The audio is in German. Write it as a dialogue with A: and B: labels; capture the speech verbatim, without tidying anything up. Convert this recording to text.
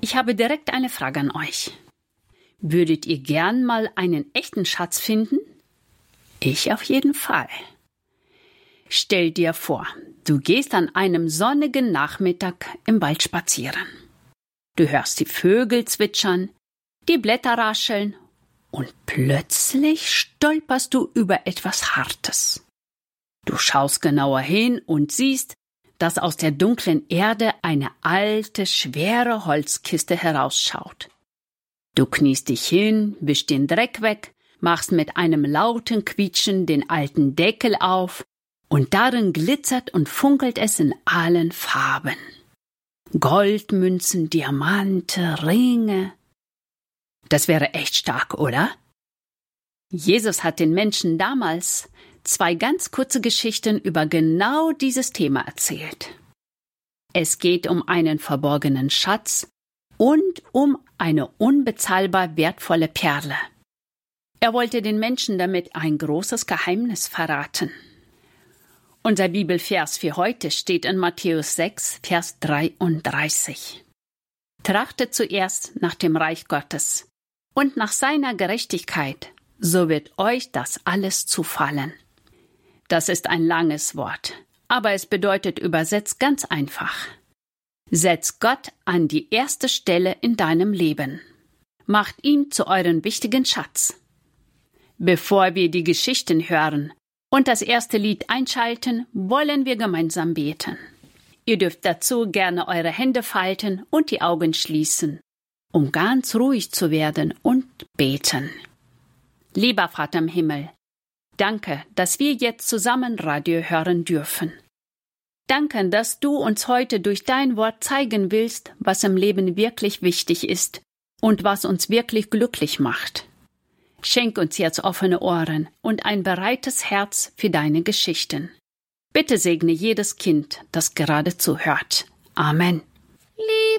A: Ich habe direkt eine Frage an euch. Würdet ihr gern mal einen echten Schatz finden? Ich auf jeden Fall. Stell dir vor, du gehst an einem sonnigen Nachmittag im Wald spazieren. Du hörst die Vögel zwitschern, die Blätter rascheln und plötzlich stolperst du über etwas Hartes. Du schaust genauer hin und siehst, dass aus der dunklen Erde eine alte, schwere Holzkiste herausschaut. Du kniest dich hin, wischst den Dreck weg, machst mit einem lauten Quietschen den alten Deckel auf und darin glitzert und funkelt es in allen Farben. Goldmünzen, Diamante, Ringe. Das wäre echt stark, oder? Jesus hat den Menschen damals zwei ganz kurze Geschichten über genau dieses Thema erzählt. Es geht um einen verborgenen Schatz und um eine unbezahlbar wertvolle Perle. Er wollte den Menschen damit ein großes Geheimnis verraten. Unser Bibelvers für heute steht in Matthäus sechs, Vers dreiunddreißig. Trachtet zuerst nach dem Reich Gottes und nach seiner Gerechtigkeit, so wird euch das alles zufallen. Das ist ein langes Wort, aber es bedeutet übersetzt ganz einfach. Setzt Gott an die erste Stelle in deinem Leben. Macht ihn zu eurem wichtigen Schatz. Bevor wir die Geschichten hören und das erste Lied einschalten, wollen wir gemeinsam beten. Ihr dürft dazu gerne eure Hände falten und die Augen schließen, um ganz ruhig zu werden und beten. Lieber Vater im Himmel, danke, dass wir jetzt zusammen Radio hören dürfen. Danke, dass du uns heute durch dein Wort zeigen willst, was im Leben wirklich wichtig ist und was uns wirklich glücklich macht. Schenk uns jetzt offene Ohren und ein bereites Herz für deine Geschichten. Bitte segne jedes Kind, das gerade zuhört. Amen.
B: Liebe